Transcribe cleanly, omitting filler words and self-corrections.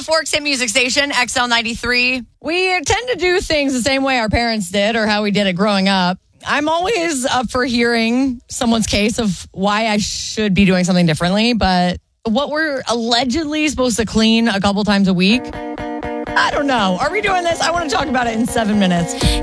Forks Hit Music Station, XL93. We tend to do things the same way our parents did or how we did it growing up. I'm always up for hearing someone's case of why I should be doing something differently, but what we're allegedly supposed to clean a couple times a week, I don't know. Are we doing this? I want to talk about it in 7 minutes.